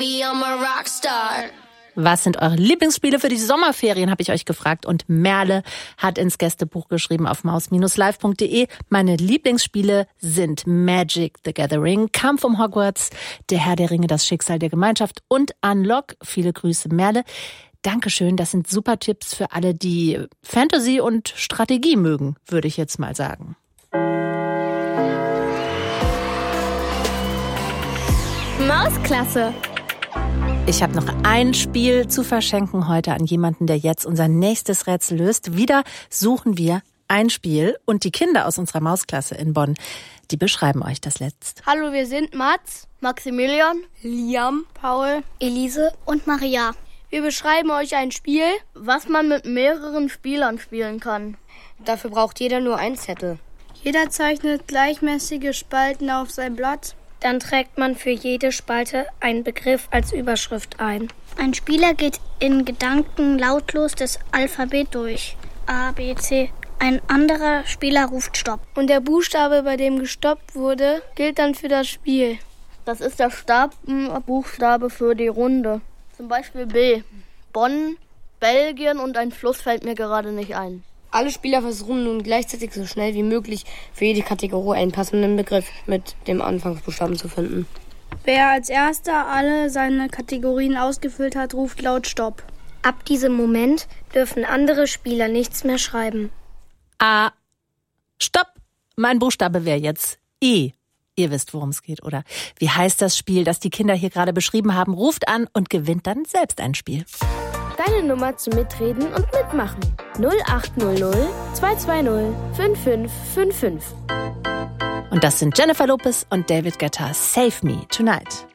baby, I'm a rockstar. Was sind eure Lieblingsspiele für die Sommerferien, habe ich euch gefragt. Und Merle hat ins Gästebuch geschrieben auf maus-live.de. Meine Lieblingsspiele sind Magic the Gathering, Kampf um Hogwarts, Der Herr der Ringe, das Schicksal der Gemeinschaft und Unlock. Viele Grüße, Merle. Dankeschön, das sind super Tipps für alle, die Fantasy und Strategie mögen, würde ich jetzt mal sagen. Mausklasse. Ich habe noch ein Spiel zu verschenken heute an jemanden, der jetzt unser nächstes Rätsel löst. Wieder suchen wir ein Spiel und die Kinder aus unserer Mausklasse in Bonn, die beschreiben euch das letzt. Hallo, wir sind Mats, Maximilian, Liam, Paul, Elise und Maria. Wir beschreiben euch ein Spiel, was man mit mehreren Spielern spielen kann. Dafür braucht jeder nur einen Zettel. Jeder zeichnet gleichmäßige Spalten auf sein Blatt. Dann trägt man für jede Spalte einen Begriff als Überschrift ein. Ein Spieler geht in Gedanken lautlos das Alphabet durch. A, B, C. Ein anderer Spieler ruft Stopp. Und der Buchstabe, bei dem gestoppt wurde, gilt dann für das Spiel. Das ist der Buchstabe für die Runde. Zum Beispiel B. Bonn, Belgien und ein Fluss fällt mir gerade nicht ein. Alle Spieler versuchen nun gleichzeitig so schnell wie möglich für jede Kategorie einen passenden Begriff mit dem Anfangsbuchstaben zu finden. Wer als erster alle seine Kategorien ausgefüllt hat, ruft laut Stopp. Ab diesem Moment dürfen andere Spieler nichts mehr schreiben. A. Stopp! Mein Buchstabe wäre jetzt E. Ihr wisst, worum es geht, oder? Wie heißt das Spiel, das die Kinder hier gerade beschrieben haben? Ruft an und gewinnt dann selbst ein Spiel. Deine Nummer zum Mitreden und Mitmachen. 0800 220 5555. Und das sind Jennifer Lopez und David Guetta. Save Me Tonight.